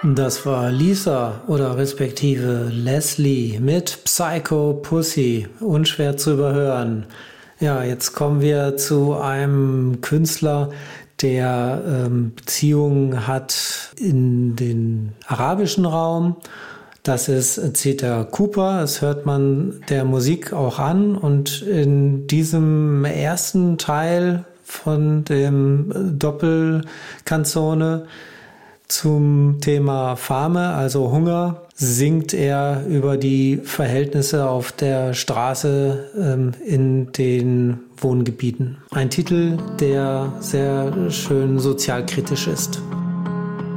Das war Lisa oder respektive Leslie mit Psycho Pussy, unschwer zu überhören. Ja, jetzt kommen wir zu einem Künstler, der Beziehungen hat in den arabischen Raum. Das ist Zeta Cooper, das hört man der Musik auch an. Und in diesem ersten Teil von dem Doppelkanzone zum Thema Fame, also Hunger, singt er über die Verhältnisse auf der Straße in den Wohngebieten. Ein Titel, der sehr schön sozialkritisch ist.